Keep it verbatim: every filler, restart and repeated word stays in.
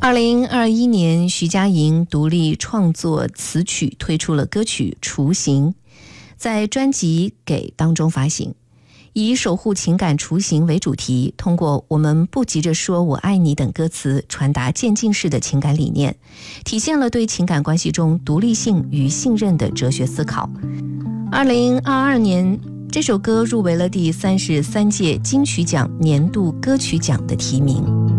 二零二一年，徐佳莹独立创作词曲，推出了歌曲《雏形》，在专辑《给》当中发行，以守护情感雏形为主题，通过我们不急着说我爱你等歌词，传达渐进式的情感理念，体现了对情感关系中独立性与信任的哲学思考。二零二二年，这首歌入围了第三十三届金曲奖年度歌曲奖的提名。